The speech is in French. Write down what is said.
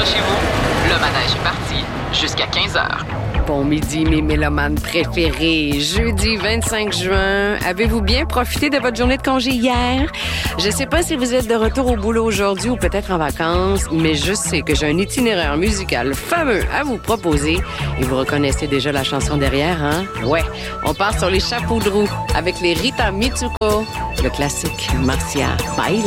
Accrochez-vous, le manège est parti jusqu'à 15h. Bon midi, mes mélomanes préférés. Jeudi 25 juin, avez-vous bien profité de votre journée de congé hier? Je sais pas si vous êtes de retour au boulot aujourd'hui ou peut-être en vacances, mais je sais que j'ai un itinéraire musical fameux à vous proposer. Et vous reconnaissez déjà la chanson derrière, hein? Ouais, on part sur les chapeaux de roue avec les Rita Mitsuko, le classique Marcia Baila.